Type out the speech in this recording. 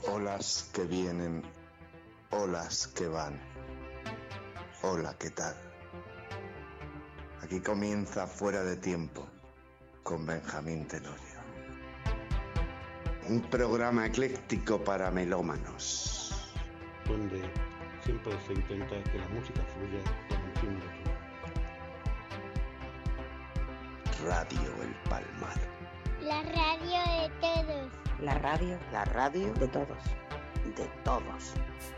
Olas que vienen, olas que van. Hola, ¿qué tal? Aquí comienza Fuera de Tiempo con Benjamín Tenorio. Un programa ecléctico para melómanos. Donde siempre se intenta que la música fluya con el fin de todo. Radio El Palmar. La radio de todos. La radio. La radio de todos. de todos.